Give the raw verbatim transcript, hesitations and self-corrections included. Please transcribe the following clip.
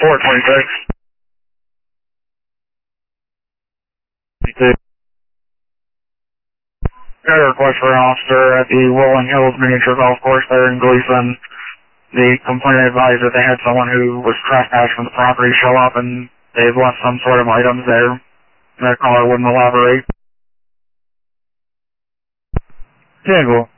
four twenty-six. Got a request for an officer at the Rolling Hills Miniature Golf Course there in Gleason. The complainant advised that they had someone who was trespassed from the property show up and they've left some sort of items there. That caller wouldn't elaborate. Tangle.